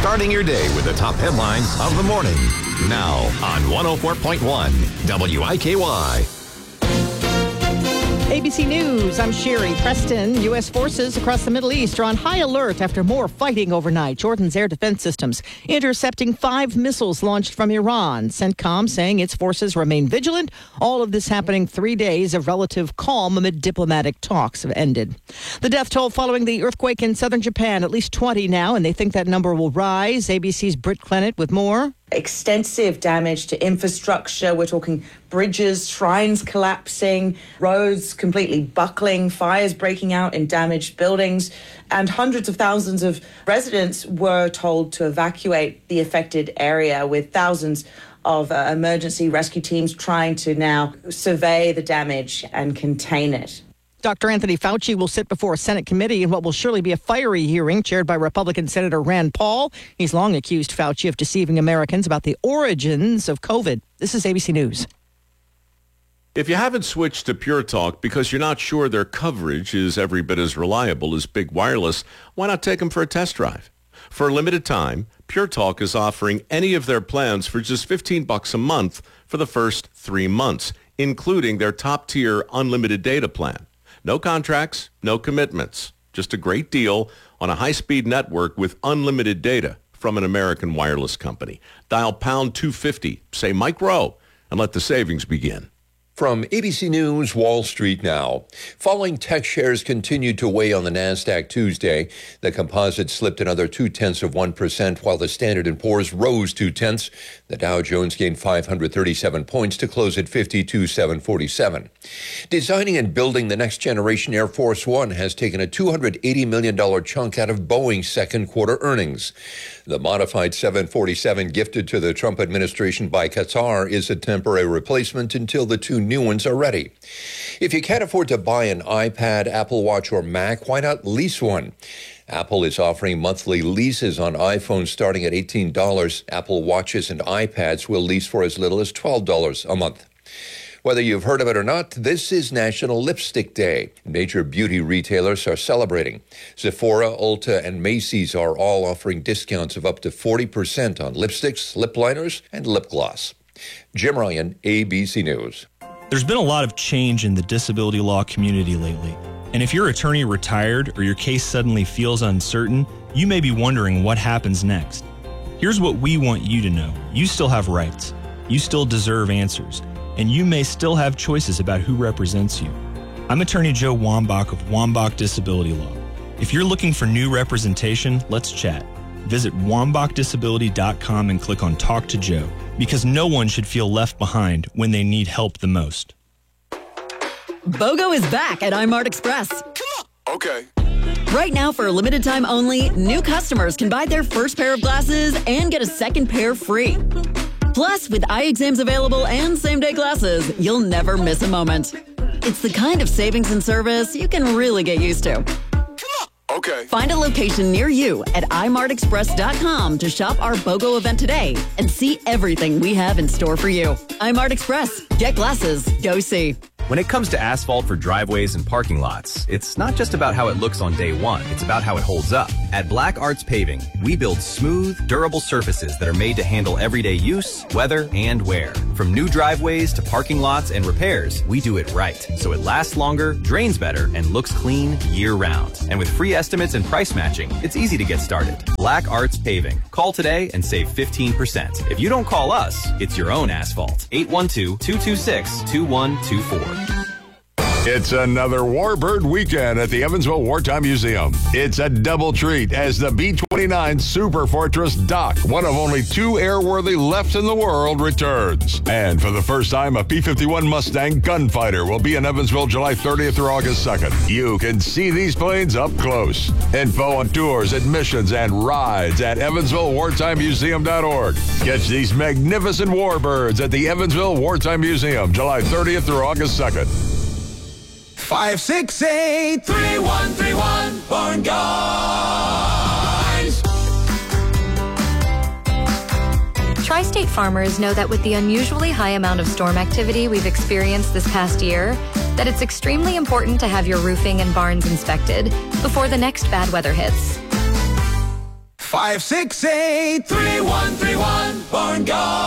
Starting your day with the top headlines of the morning. Now on 104.1 WIKY. ABC News, I'm Sherry Preston. U.S. forces across the Middle East are on high alert after more fighting overnight. Jordan's air defense systems intercepting 5 missiles launched from Iran. CENTCOM saying its forces remain vigilant. All of this happening 3 days of relative calm amid diplomatic talks have ended. The death toll following the earthquake in southern Japan, at least 20 now, and they think that number will rise. ABC's Britt Clennett with more. Extensive damage to infrastructure. We're talking bridges, shrines collapsing, roads completely buckling, fires breaking out in damaged buildings, and hundreds of thousands of residents were told to evacuate the affected area, with thousands of emergency rescue teams trying to now survey the damage and contain it. Dr. Anthony Fauci will sit before a Senate committee in what will surely be a fiery hearing chaired by Republican Senator Rand Paul. He's long accused Fauci of deceiving Americans about the origins of COVID. This is ABC News. If you haven't switched to Pure Talk because you're not sure their coverage is every bit as reliable as Big Wireless, why not take them for a test drive? For a limited time, Pure Talk is offering any of their plans for just $15 a month for the first 3 months, including their top-tier unlimited data plan. No contracts, no commitments. Just a great deal on a high-speed network with unlimited data from an American wireless company. Dial pound 250, say Mike Rowe, and let the savings begin. From ABC News, Wall Street now. Falling tech shares continued to weigh on the NASDAQ Tuesday. The composite slipped another 0.2%, while the Standard & Poor's rose 0.2. The Dow Jones gained 537 points to close at 52,747. Designing and building the next generation Air Force One has taken a $280 million chunk out of Boeing's second quarter earnings. The modified 747 gifted to the Trump administration by Qatar is a temporary replacement until the 2 new ones are ready. If you can't afford to buy an iPad, Apple Watch, or Mac, why not lease one? Apple is offering monthly leases on iPhones starting at $18. Apple Watches and iPads will lease for as little as $12 a month. Whether you've heard of it or not, this is National Lipstick Day. Major beauty retailers are celebrating. Sephora, Ulta, and Macy's are all offering discounts of up to 40% on lipsticks, lip liners, and lip gloss. Jim Ryan, ABC News. There's been a lot of change in the disability law community lately. And if your attorney retired or your case suddenly feels uncertain, you may be wondering what happens next. Here's what we want you to know. You still have rights. You still deserve answers. And you may still have choices about who represents you. I'm Attorney Joe Wambach of Wambach Disability Law. If you're looking for new representation, let's chat. Visit WambachDisability.com and click on Talk to Joe, because no one should feel left behind when they need help the most. BOGO is back at iMart Express. Come on. Okay. Right now, for a limited time only, new customers can buy their first pair of glasses and get a second pair free. Plus, with eye exams available and same-day glasses, you'll never miss a moment. It's the kind of savings and service you can really get used to. Okay. Find a location near you at imartexpress.com to shop our BOGO event today and see everything we have in store for you. iMart Express. Get glasses. Go see. When it comes to asphalt for driveways and parking lots, it's not just about how it looks on day one, it's about how it holds up. At Black Arts Paving, we build smooth, durable surfaces that are made to handle everyday use, weather, and wear. From new driveways to parking lots and repairs, we do it right, so it lasts longer, drains better, and looks clean year-round. And with free estimates and price matching, it's easy to get started. Black Arts Paving. Call today and save 15%. If you don't call us, it's your own asphalt. 812-226-2124. It's another Warbird weekend at the Evansville Wartime Museum. It's a double treat as the B-29 Super Fortress Doc, one of only 2 airworthy left in the world, returns. And for the first time, a P-51 Mustang Gunfighter will be in Evansville July 30th through August 2nd. You can see these planes up close. Info on tours, admissions, and rides at EvansvilleWartimeMuseum.org. Catch these magnificent Warbirds at the Evansville Wartime Museum July 30th through August 2nd. 568-3131 Barn Guys. Tri-State farmers know that with the unusually high amount of storm activity we've experienced this past year, that it's extremely important to have your roofing and barns inspected before the next bad weather hits. 568-3131 Barn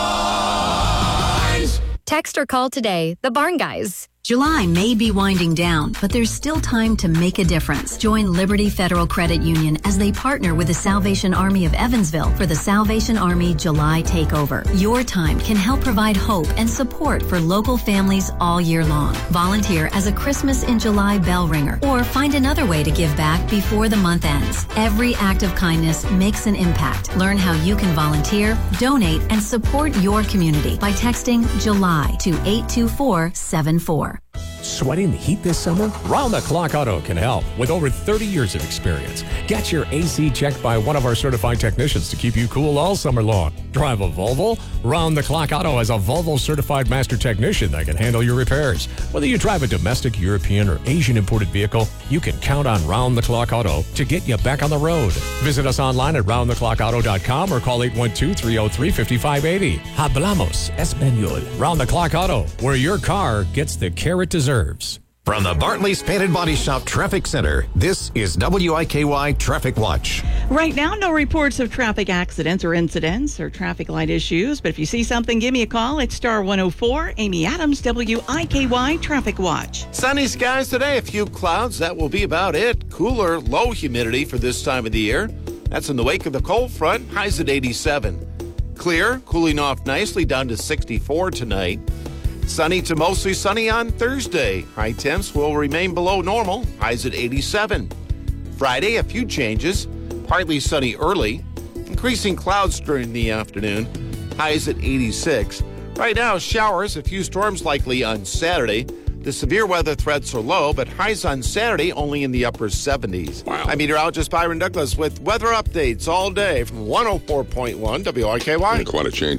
Guys. Text or call today, the Barn Guys. July may be winding down, but there's still time to make a difference. Join Liberty Federal Credit Union as they partner with the Salvation Army of Evansville for the Salvation Army July Takeover. Your time can help provide hope and support for local families all year long. Volunteer as a Christmas in July bell ringer or find another way to give back before the month ends. Every act of kindness makes an impact. Learn how you can volunteer, donate, and support your community by texting July to 82474. Sweating the heat this summer? Round the Clock Auto can help with over 30 years of experience. Get your AC checked by one of our certified technicians to keep you cool all summer long. Drive a Volvo? Round the Clock Auto has a Volvo certified master technician that can handle your repairs. Whether you drive a domestic, European, or Asian imported vehicle, you can count on Round the Clock Auto to get you back on the road. Visit us online at roundtheclockauto.com or call 812-303-5580. Hablamos Español. Round the Clock Auto, where your car gets the care it deserves. From the Bartley's Painted Body Shop Traffic Center, this is WIKY Traffic Watch. Right now, no reports of traffic accidents or incidents or traffic light issues, but if you see something, give me a call at Star 104. Amy Adams, WIKY Traffic Watch. Sunny skies today, a few clouds. That will be about it. Cooler, low humidity for this time of the year. That's in the wake of the cold front, highs at 87. Clear, cooling off nicely down to 64 tonight. Sunny to mostly sunny on Thursday. High temps will remain below normal. Highs at 87. Friday, a few changes. Partly sunny early. Increasing clouds during the afternoon. Highs at 86. Right now, showers, a few storms likely on Saturday. The severe weather threats are low, but highs on Saturday only in the upper 70s. Wow. I'm meteorologist Byron Douglas with weather updates all day from 104.1 WIKY. Quite a change.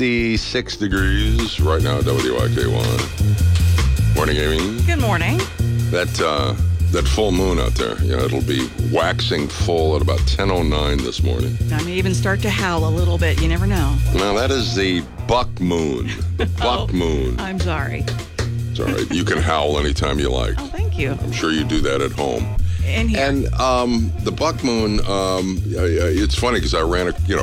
66 degrees right now at WIKY. Morning, Amy. Good morning. That full moon out there, it'll be waxing full at about 10:09 this morning. I may even start to howl a little bit. You never know. Now, that is the buck moon. The buck moon. I'm sorry. It's all right. You can howl anytime you like. Oh, thank you. I'm sure you do that at home. And the buck moon, it's funny because I ran,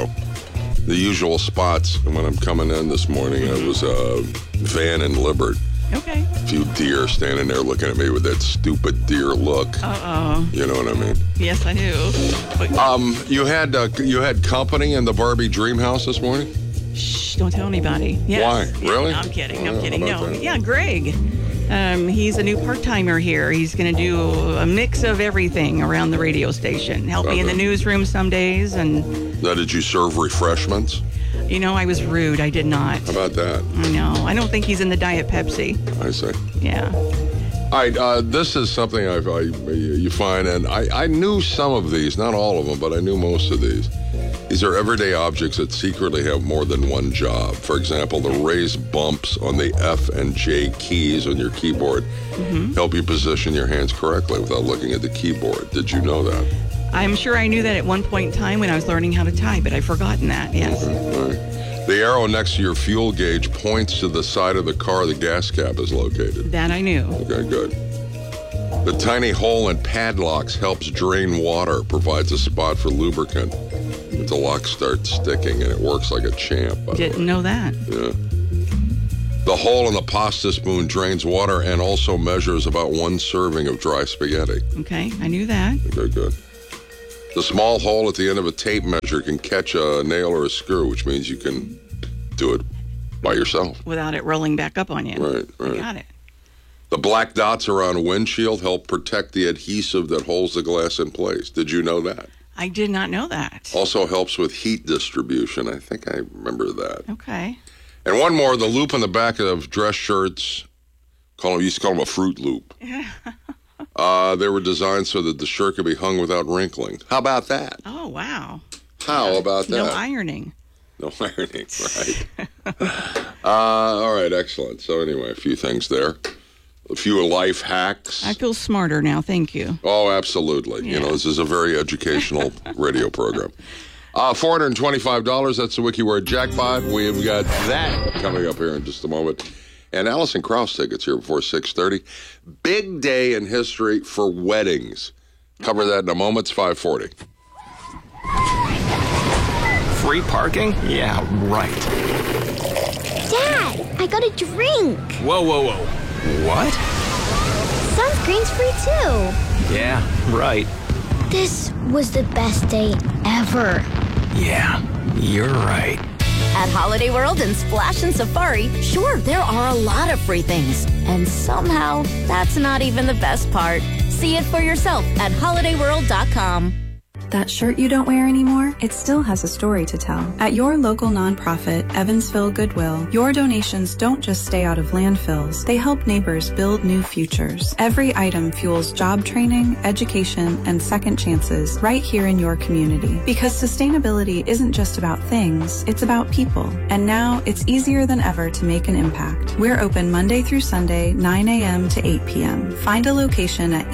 the usual spots when I'm coming in this morning. It was Van and Libbert. Okay. A few deer standing there looking at me with that stupid deer look. Uh-oh. You know what I mean? Yes, I do. But you had company in the Barbie Dream House this morning? Shh, don't tell anybody. Yes. Why? Really? I'm kidding. I'm Oh, kidding. how No. about that? Yeah, Greg. He's a new part-timer here. He's going to do a mix of everything around the radio station. Help me in the newsroom some days. And Now, did you serve refreshments? I was rude. I did not. How about that? I know. I don't think he's in the Diet Pepsi. I see. Yeah. All right, this is something you find, and I knew some of these, not all of them, but I knew most of these. These are everyday objects that secretly have more than one job. For example, the raised bumps on the F and J keys on your keyboard help you position your hands correctly without looking at the keyboard. Did you know that? I'm sure I knew that at one point in time when I was learning how to type, but I've forgotten that, yes. All right. The arrow next to your fuel gauge points to the side of the car the gas cap is located. That I knew. Okay, good. The tiny hole in padlocks helps drain water, provides a spot for lubricant. If the lock starts sticking, and it works like a champ. Didn't know that. Yeah. The hole in the pasta spoon drains water and also measures about 1 serving of dry spaghetti. Okay, I knew that. Okay, good. The small hole at the end of a tape measure can catch a nail or a screw, which means you can do it by yourself. Without it rolling back up on you. Right. Got it. The black dots around a windshield help protect the adhesive that holds the glass in place. Did you know that? I did not know that. Also helps with heat distribution. I think I remember that. Okay. And one more, the loop on the back of dress shirts, used to call them a fruit loop. They were designed so that the shirt could be hung without wrinkling. How about that? Oh, wow. How about that? No ironing. No ironing, right. All right, excellent. So anyway, a few things there. A few life hacks. I feel smarter now. Thank you. Oh, absolutely. Yeah. This is a very educational radio program. $425, that's the WikiWord jackpot. We've got that coming up here in just a moment. And Alison Krauss tickets here before 6:30. Big day in history for weddings. Cover that in a moment. It's 5:40. Free parking? Yeah, right. Dad, I got a drink. Whoa. What? Sunscreen's free too. Yeah, right. This was the best day ever. Yeah, you're right. At Holiday World and Splash and Safari, sure, there are a lot of free things. And somehow, that's not even the best part. See it for yourself at holidayworld.com. That shirt you don't wear anymore, it still has a story to tell. At your local nonprofit, Evansville Goodwill, your donations don't just stay out of landfills. They help neighbors build new futures. Every item fuels job training, education, and second chances right here in your community. Because sustainability isn't just about things, it's about people. And now it's easier than ever to make an impact. We're open Monday through Sunday, 9 a.m. to 8 p.m. Find a location at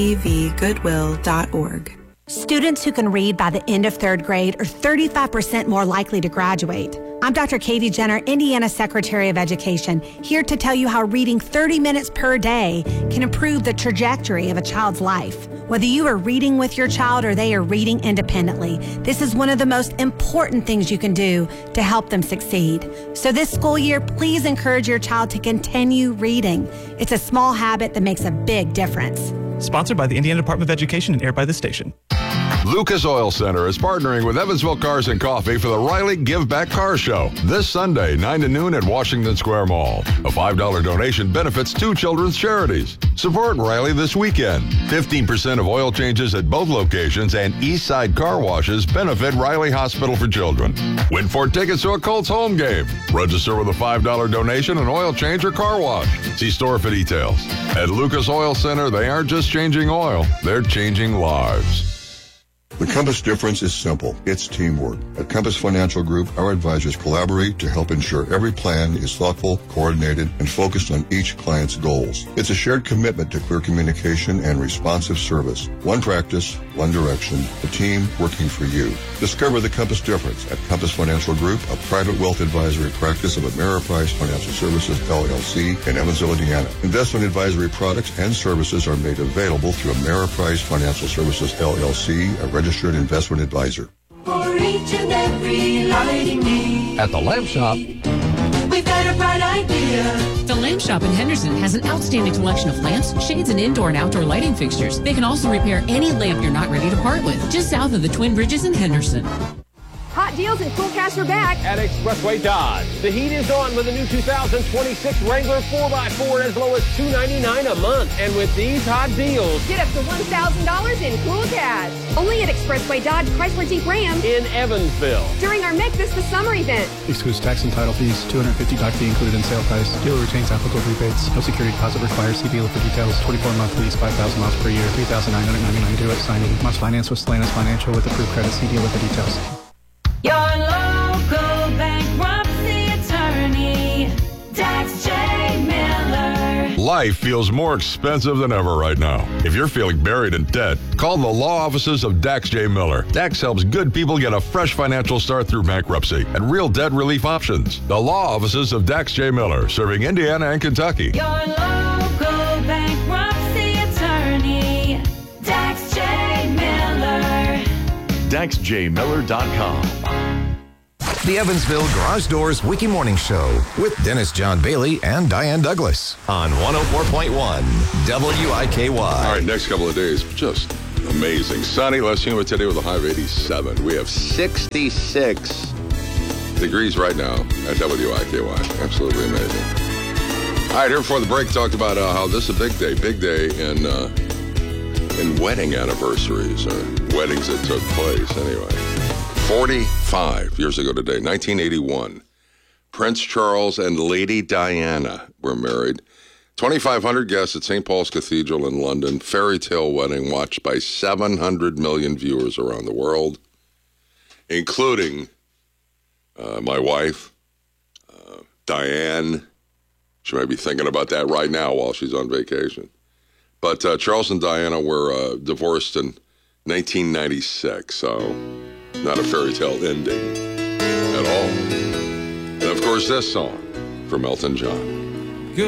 evvgoodwill.org. Students who can read by the end of third grade are 35% more likely to graduate. I'm Dr. Katie Jenner, Indiana Secretary of Education, here to tell you how reading 30 minutes per day can improve the trajectory of a child's life. Whether you are reading with your child or they are reading independently, this is one of the most important things you can do to help them succeed. So this school year, please encourage your child to continue reading. It's a small habit that makes a big difference. Sponsored by the Indiana Department of Education and aired by this station. Lucas Oil Center is partnering with Evansville Cars and Coffee for the Riley Give Back Car Show this Sunday, 9 to noon at Washington Square Mall. A $5 donation benefits 2 children's charities. Support Riley this weekend. 15% of oil changes at both locations and Eastside car washes benefit Riley Hospital for Children. Win 4 tickets to a Colts home game. Register with a $5 donation, an oil change, or car wash. See store for details. At Lucas Oil Center, they aren't just changing oil, they're changing lives. The Compass difference is simple. It's teamwork. At Compass Financial Group, our advisors collaborate to help ensure every plan is thoughtful, coordinated, and focused on each client's goals. It's a shared commitment to clear communication and responsive service. One practice, one direction, a team working for you. Discover the Compass difference at Compass Financial Group, a private wealth advisory practice of Ameriprise Financial Services, LLC, in Evansville, Indiana. Investment advisory products and services are made available through Ameriprise Financial Services, LLC, a registered investment advisor. For each and every lighting need. At the Lamp Shop, we've got a bright idea. The Lamp Shop in Henderson has an outstanding collection of lamps, shades, and indoor and outdoor lighting fixtures. They can also repair any lamp you're not ready to part with, just south of the Twin Bridges in Henderson. Hot deals and cool cash are back at Expressway Dodge. The heat is on with the new 2026 Wrangler 4x4 as low as $299 a month. And with these hot deals, get up to $1,000 in cool cash. Only at Expressway Dodge Chrysler Jeep Ram in Evansville during our Make This the Summer event. Excludes tax and title fees. $250 doc fee included in sale price. Dealer retains applicable rebates. No security deposit required. See dealer for details. 24-month lease, 5,000 miles per year. $3,999 due at signing. Must finance with Stellantis Financial with approved credit. See dealer for details. Your local bankruptcy attorney, Dax J. Miller. Life feels more expensive than ever right now. If you're feeling buried in debt, call the law offices of Dax J. Miller. Dax helps good people get a fresh financial start through bankruptcy and real debt relief options. The law offices of Dax J. Miller, serving Indiana and Kentucky. Your local bankruptcy attorney, Dax J. Miller. DaxJMiller.com. The Evansville Garage Doors Wiki Morning Show with Dennis John Bailey and Diane Douglas on 104.1 WIKY. All right, next couple of days, just amazing. Sunny, less humid today with a high of 87. We have 66 degrees right now at WIKY. Absolutely amazing. All right, here before the break, talked about how this is a big day in wedding anniversaries, or weddings that took place anyway. 45 years ago today, 1981, Prince Charles and Lady Diana were married. 2,500 guests at St. Paul's Cathedral in London. Fairy tale wedding watched by 700 million viewers around the world, including my wife, Diane. She might be thinking about that right now while she's on vacation. But Charles and Diana were divorced in 1996, so not a fairy tale ending at all. And of course, this song from Elton John.